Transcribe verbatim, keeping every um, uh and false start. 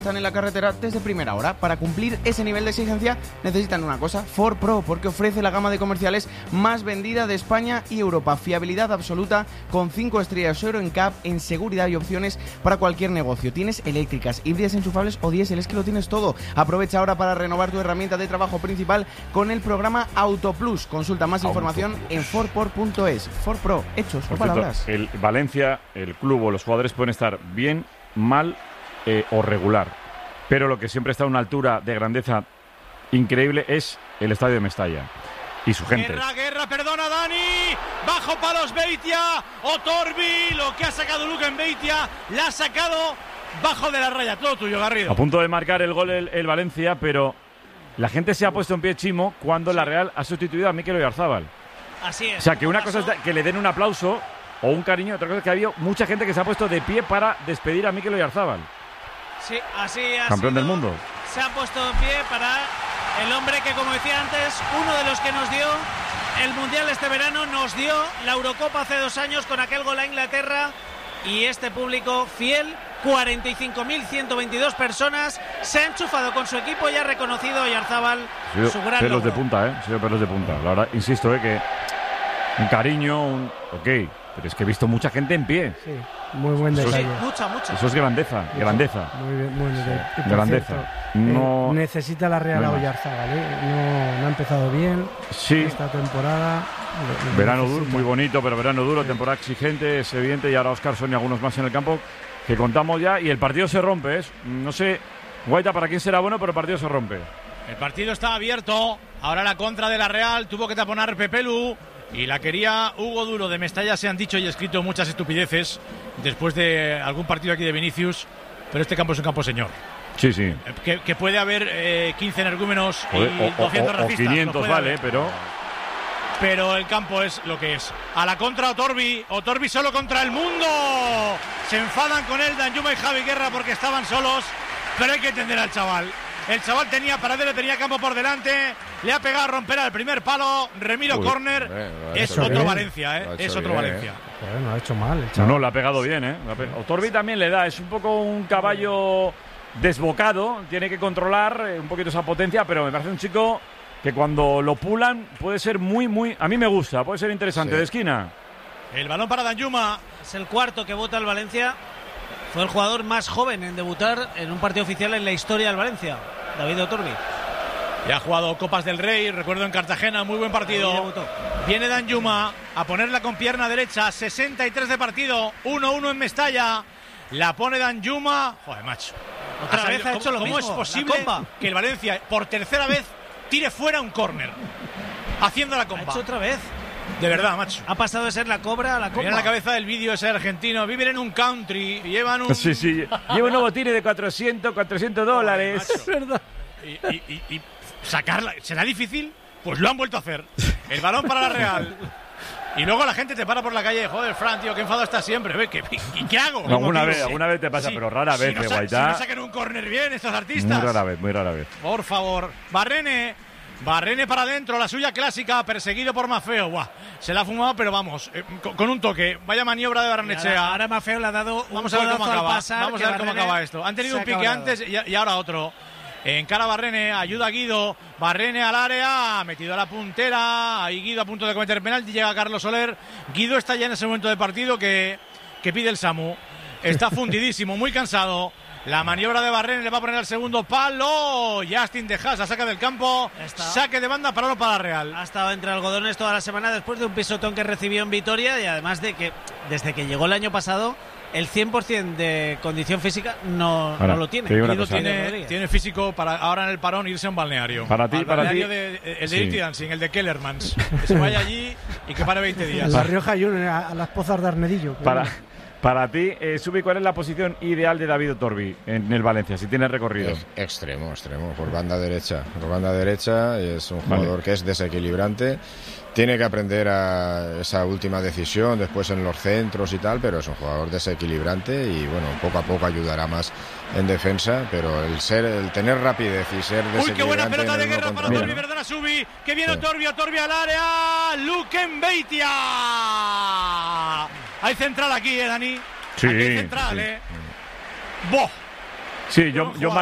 Están en la carretera desde primera hora. Para cumplir ese nivel de exigencia necesitan una cosa, Ford Pro, porque ofrece la gama de comerciales más vendida de España y Europa. Fiabilidad absoluta con cinco estrellas Euro en C A P, en seguridad y opciones para cualquier negocio. Tienes eléctricas, híbridas enchufables o diésel, es que lo tienes todo. Aprovecha ahora para renovar tu herramienta de trabajo principal con el programa AutoPlus. Consulta más información Auto en Ford Pro punto es. Ford Pro, hechos, no palabras. El Valencia, el club o los jugadores pueden estar bien, mal Eh, o regular, pero lo que siempre está a una altura de grandeza increíble es el estadio de Mestalla y su gente. Guerra, guerra, perdona Dani, bajo palos Beitia, Otorbi, lo que ha sacado Luca en Beitia, la ha sacado bajo de la raya, todo tuyo, Garrido. A punto de marcar el gol el, el Valencia, pero la gente se ha puesto en pie, Chimo, cuando sí. La Real ha sustituido a Mikel Oyarzabal. Así es. O sea, que una pasó? cosa es que le den un aplauso o un cariño, otra cosa es que ha habido mucha gente que se ha puesto de pie para despedir a Mikel Oyarzabal. Sí, así ha Campeón sido. del mundo. Se ha puesto en pie para el hombre que, como decía antes, uno de los que nos dio el Mundial este verano, nos dio la Eurocopa hace dos años con aquel gol a Inglaterra, y este público fiel, cuarenta y cinco mil ciento veintidós personas, se ha enchufado con su equipo y ha reconocido a Oyarzabal su gran pelos logro. de punta, ¿eh? Sí, pelos de punta. La verdad, insisto, ¿eh? Que un cariño, un... ok, pero es que he visto mucha gente en pie. Sí. Muy buen detalle. Sí, mucha, mucha. Eso es grandeza, grandeza. Muy bien, muy bien. Sí. Grandeza. Cierto, no... eh, necesita la Real a Oyarzabal, ¿eh? No, no ha empezado bien sí. esta temporada. Verano duro, muy bonito, pero verano duro, sí. Temporada exigente, es evidente, y ahora Óscar Son y algunos más en el campo que contamos ya, y el partido se rompe. ¿eh? No sé, Guaita, para quién será bueno, pero el partido se rompe. El partido está abierto, ahora la contra de la Real, tuvo que taponar Pepelu. Y la quería Hugo Duro. De Mestalla se han dicho y escrito muchas estupideces después de algún partido aquí de Vinicius, pero este campo es un campo señor. Sí, sí. Que, que puede haber eh, quince energúmenos y o, doscientos o, racistas. o quinientos, vale, haber. pero... Pero el campo es lo que es. A la contra Otorbi, Otorbi solo contra el mundo. Se enfadan con él Danjuma y Javi Guerra porque estaban solos, pero hay que entender al chaval. El chaval tenía paradero, tenía campo por delante, le ha pegado a romper al primer palo, Remiro córner, es otro bien. Valencia, ¿eh? Es otro bien, Valencia. Eh. Bueno, no ha hecho mal. No, no, le ha pegado bien, ¿eh? Otorbi también le da, es un poco un caballo desbocado, tiene que controlar un poquito esa potencia, pero me parece un chico que cuando lo pulan puede ser muy, muy... A mí me gusta, puede ser interesante, sí. De esquina. El balón para Danjuma, es el cuarto que vota el Valencia. Fue el jugador más joven en debutar en un partido oficial en la historia del Valencia, David Otorbi. Ya ha jugado Copas del Rey, recuerdo en Cartagena, muy buen partido. Viene Danjuma a ponerla con pierna derecha, sesenta y tres de partido, uno uno en Mestalla. La pone Danjuma. Joder, macho. Otra vez ha hecho lo mismo. ¿Cómo es posible que el Valencia, por tercera vez, tire fuera un córner? Haciendo la compa. Ha hecho otra vez. De verdad, macho. Ha pasado de ser la cobra a la copa. Mira la cabeza del vídeo ese argentino. Viven en un country, llevan un... Sí, sí. Lleva un nuevo tire de cuatrocientos, cuatrocientos dólares. Es verdad. Y, y, y, y sacarla, ¿será difícil? Pues lo han vuelto a hacer. El balón para la Real. Y luego la gente te para por la calle. Joder, Fran, tío, qué enfado estás siempre. Ve, ¿qué, ¿Y qué hago? Alguna vez, alguna vez te pasa, sí, pero rara vez, si no, Guaita. Si no saquen un córner bien estos artistas. Muy rara vez, muy rara vez. Por favor. Barrene. Barrene para adentro, la suya clásica, perseguido por Maffeo. Buah, se la ha fumado, pero vamos, eh, con, con un toque. Vaya maniobra de Barrenechea. Ahora, ahora Maffeo le ha dado un Vamos a ver cómo acaba. Pasar, Vamos a ver cómo acaba esto. Han tenido un pique antes y, y ahora otro. Encara Barrene, ayuda a Guido. Barrene al área, metido a la puntera. Ahí Guido a punto de cometer penalti. Llega Carlos Soler. Guido está ya en ese momento de partido que, que pide el Samu. Está fundidísimo, muy cansado. La maniobra de Barrene le va a poner el segundo palo. Justin De Haas la saca del campo. Está. Saque de banda para para la Real. Ha estado entre algodones toda la semana después de un pisotón que recibió en Vitoria, y además de que desde que llegó el año pasado el cien por ciento de condición física no, Ahora, no lo tiene. Guido tiene, tiene físico para ahora en el parón irse a un balneario. Para ti, Al para balneario ti. De, el de sí. Dirty Dancing, el de Kellermans. Que se vaya allí y que pare veinte días. La Rioja Junior a, a las Pozas de Arnedillo. Para... Para ti, eh, Subi, ¿cuál es la posición ideal de David Otorbi en el Valencia, si tiene recorrido? Es extremo, extremo, por banda derecha. Por banda derecha es un jugador vale. que es desequilibrante. Tiene que aprender a esa última decisión después en los centros y tal, pero es un jugador desequilibrante y bueno, poco a poco ayudará más en defensa, pero el ser, el tener rapidez y ser desequilibrante. Uy, qué buena pelota de guerra para Otorbi, perdona Subi, que viene sí. Otorbi, Otorbi al área, Luquen Beitia. Hay central aquí, ¿eh, Dani? Sí. Aquí hay central, sí. ¿eh? ¡Boh! Sí, yo, yo